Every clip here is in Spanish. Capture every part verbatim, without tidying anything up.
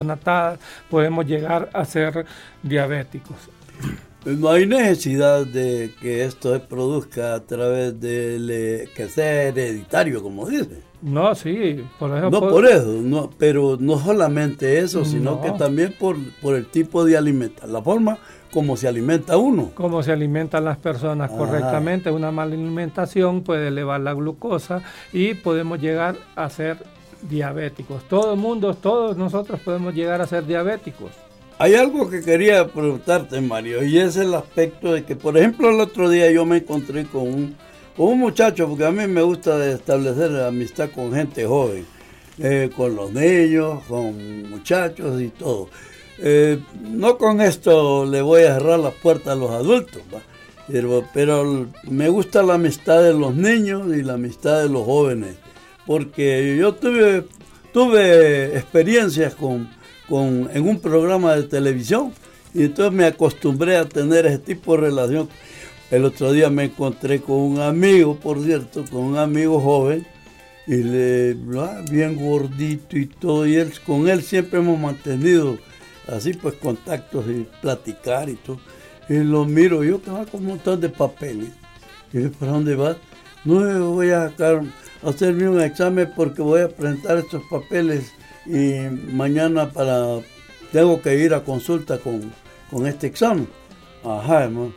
natadas, podemos llegar a ser diabéticos. No hay necesidad de que esto se produzca a través de que sea hereditario, como dice. No, sí, por eso. No por, por eso, no, pero no solamente eso, sino no. que también por, por el tipo de alimentación, la forma como se alimenta uno. Como se alimentan las personas. Ajá. Correctamente. Una mala alimentación puede elevar la glucosa y podemos llegar a ser diabéticos. Todo el mundo, todos nosotros podemos llegar a ser diabéticos. Hay algo que quería preguntarte, Mario, y es el aspecto de que, por ejemplo, el otro día yo me encontré con un, con un muchacho, porque a mí me gusta establecer amistad con gente joven, eh, con los niños, con muchachos y todo. Eh, no con esto le voy a cerrar las puertas a los adultos, ¿va? Pero, pero me gusta la amistad de los niños y la amistad de los jóvenes, porque yo tuve, tuve experiencias con... Con, en un programa de televisión y entonces me acostumbré a tener ese tipo de relación. El otro día me encontré con un amigo, por cierto, con un amigo joven y le ah, bien gordito y todo, y él, con él siempre hemos mantenido así pues contactos y platicar y todo. Y lo miro yo que va con un montón de papeles. Y le digo, ¿para dónde vas? No, yo voy a sacar, a hacerme un examen porque voy a presentar estos papeles y mañana para tengo que ir a consulta con, con este examen. Ajá, hermano.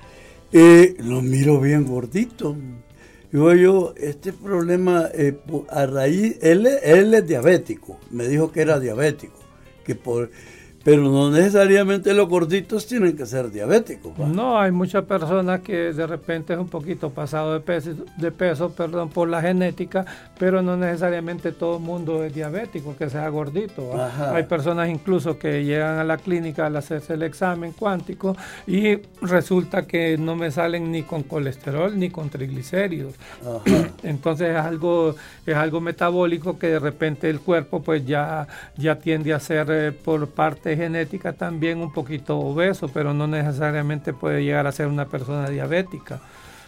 Y lo miro bien gordito. Digo yo, este problema, eh, a raíz, él, él es diabético, me dijo que era diabético, que por, pero no necesariamente los gorditos tienen que ser diabéticos, ¿va? No, hay muchas personas que de repente es un poquito pasado de peso, de peso perdón, por la genética, pero no necesariamente todo el mundo es diabético, que sea gordito. Hay personas incluso que llegan a la clínica al hacerse el examen cuántico y resulta que no me salen ni con colesterol ni con triglicéridos. Ajá. Entonces es algo, es algo metabólico que de repente el cuerpo pues ya, ya tiende a ser eh, por parte genética también un poquito obeso, pero no necesariamente puede llegar a ser una persona diabética.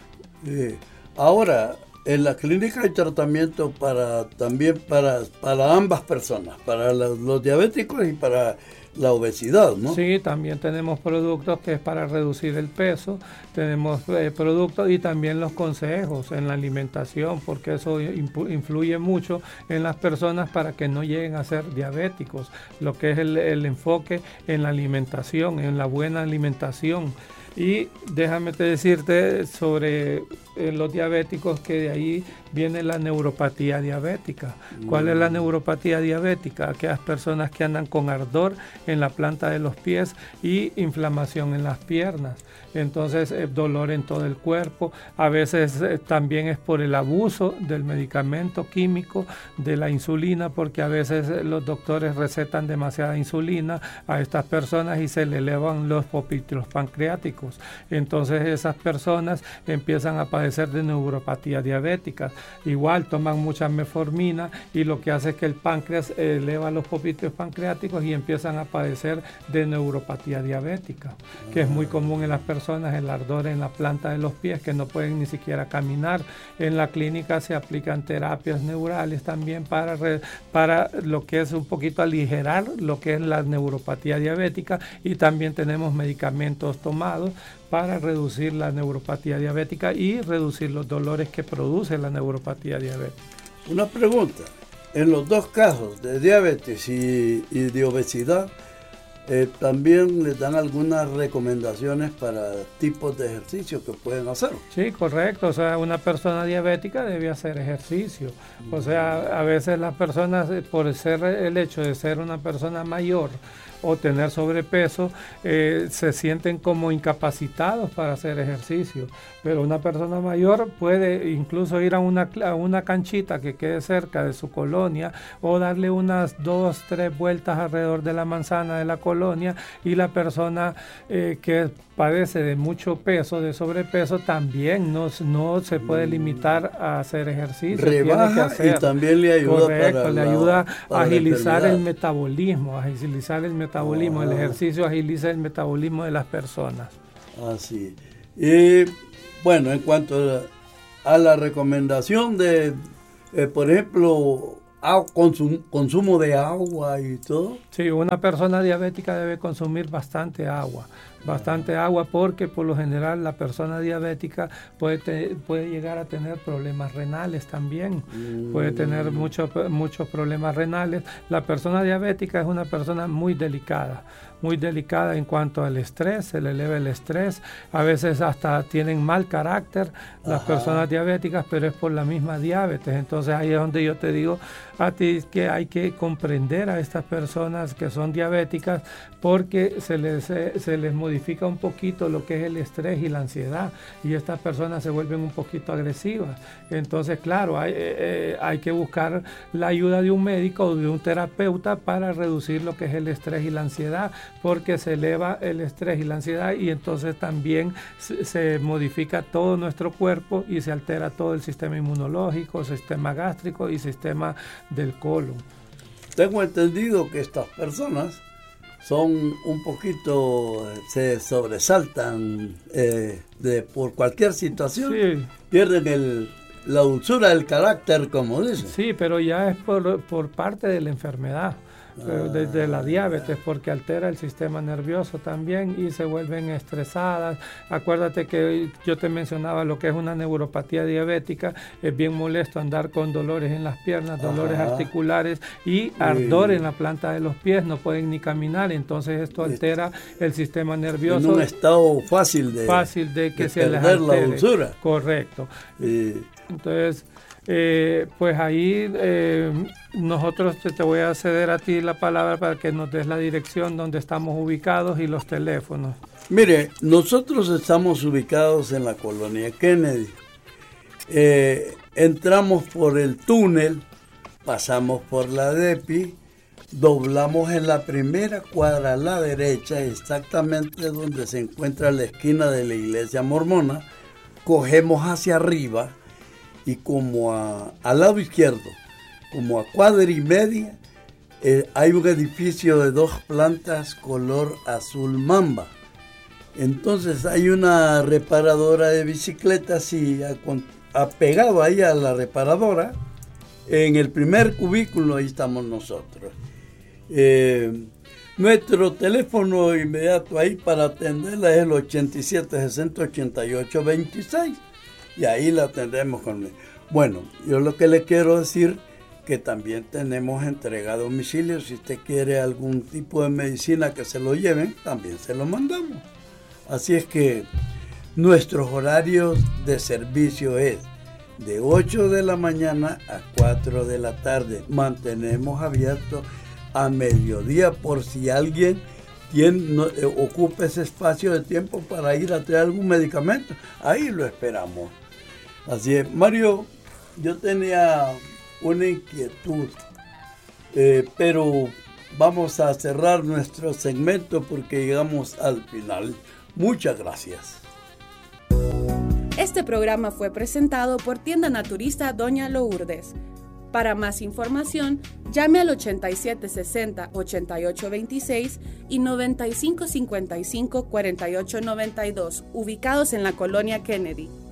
Eh, ahora, en la clínica hay tratamiento para también para, para ambas personas, para los, los diabéticos y para la obesidad, ¿no? Sí, también tenemos productos que es para reducir el peso, tenemos eh, productos y también los consejos en la alimentación, porque eso influye mucho en las personas para que no lleguen a ser diabéticos, lo que es el, el enfoque en la alimentación, en la buena alimentación. Y déjame te decirte sobre eh, los diabéticos que de ahí viene la neuropatía diabética. ¿Cuál es la neuropatía diabética? Aquellas personas que andan con ardor en la planta de los pies y inflamación en las piernas. Entonces, eh, dolor en todo el cuerpo. A veces eh, también es por el abuso del medicamento químico, de la insulina, porque a veces eh, los doctores recetan demasiada insulina a estas personas y se le elevan los popítulos pancreáticos. Entonces esas personas empiezan a padecer de neuropatía diabética. Igual toman mucha metformina y lo que hace es que el páncreas eleva los popítulos pancreáticos y empiezan a padecer de neuropatía diabética, que es muy común en las personas, el ardor en la planta de los pies, que no pueden ni siquiera caminar. En la clínica se aplican terapias neurales también para, re, para lo que es un poquito aligerar lo que es la neuropatía diabética, y también tenemos medicamentos tomados para reducir la neuropatía diabética y reducir los dolores que produce la neuropatía diabética. Una pregunta, en los dos casos de diabetes y, y de obesidad, eh, también les dan algunas recomendaciones para tipos de ejercicio que pueden hacer. Sí, correcto. O sea, una persona diabética debe hacer ejercicio. O sea, a veces las personas, por ser el hecho de ser una persona mayor o tener sobrepeso, eh, se sienten como incapacitados para hacer ejercicio. Pero una persona mayor puede incluso ir a una, a una canchita que quede cerca de su colonia o darle unas dos, tres vueltas alrededor de la manzana de la colonia, y la persona eh, que padece de mucho peso, de sobrepeso, también no, no se puede limitar a hacer ejercicio. Rebaja, tiene que hacer. Y también le ayuda, correcto, para le la, ayuda para a agilizar el metabolismo, a agilizar el metabolismo. Ah. El ejercicio agiliza el metabolismo de las personas. Así. Y bueno, en cuanto a la recomendación de, eh, por ejemplo, consum, consumo de agua y todo. Sí, una persona diabética debe consumir bastante agua. Bastante agua porque por lo general la persona diabética puede, te, puede llegar a tener problemas renales también, mm. puede tener muchos muchos problemas renales. La persona diabética es una persona muy delicada, muy delicada en cuanto al estrés, se le eleva el estrés, a veces hasta tienen mal carácter las Ajá. personas diabéticas, pero es por la misma diabetes. Entonces ahí es donde yo te digo a ti que hay que comprender a estas personas que son diabéticas porque se les, se les modifica un poquito lo que es el estrés y la ansiedad y estas personas se vuelven un poquito agresivas. Entonces, claro, hay, eh, hay que buscar la ayuda de un médico o de un terapeuta para reducir lo que es el estrés y la ansiedad, porque se eleva el estrés y la ansiedad y entonces también se, se modifica todo nuestro cuerpo y se altera todo el sistema inmunológico, sistema gástrico y sistema del colon. Tengo entendido que estas personas son un poquito, se sobresaltan eh, de, por cualquier situación, sí. pierden el, la dulzura del carácter, como dicen. Sí, pero ya es por, por parte de la enfermedad. Desde la diabetes, porque altera el sistema nervioso también y se vuelven estresadas. Acuérdate que yo te mencionaba lo que es una neuropatía diabética, es bien molesto andar con dolores en las piernas, dolores Ajá. articulares y ardor en la planta de los pies, no pueden ni caminar, entonces esto altera el sistema nervioso. En un estado fácil de, fácil de que de se les perder la dulzura. Correcto. Eh. Entonces, Eh, pues ahí eh, nosotros te, te voy a ceder a ti la palabra para que nos des la dirección donde estamos ubicados y los teléfonos. Mire, nosotros estamos ubicados en la colonia Kennedy. Eh, entramos por el túnel, pasamos por la DEPI, doblamos en la primera cuadra a la derecha, exactamente donde se encuentra la esquina de la iglesia mormona, cogemos hacia arriba y como a, al lado izquierdo, como a cuadra y media, eh, hay un edificio de dos plantas color azul mamba. Entonces hay una reparadora de bicicletas y apegado ahí a la reparadora, en el primer cubículo ahí estamos nosotros. Eh, nuestro teléfono inmediato ahí para atenderla es el ochenta y siete, sesenta, ochenta y ocho, veintiséis. Y ahí la atendemos con... Bueno, yo lo que le quiero decir que también tenemos entrega a domicilio. Si usted quiere algún tipo de medicina que se lo lleven, también se lo mandamos. Así es que nuestros horarios de servicio es de ocho de la mañana a cuatro de la tarde. Mantenemos abierto a mediodía por si alguien tiene, no, eh, ocupa ese espacio de tiempo para ir a traer algún medicamento. Ahí lo esperamos. Así es. Mario, yo tenía una inquietud, eh, pero vamos a cerrar nuestro segmento porque llegamos al final. Muchas gracias. Este programa fue presentado por Tienda Naturista Doña Lourdes. Para más información, llame al ochenta y siete sesenta, ochenta y ocho veintiséis y noventa y cinco cincuenta y cinco, cuarenta y ocho noventa y dos, ubicados en la colonia Kennedy.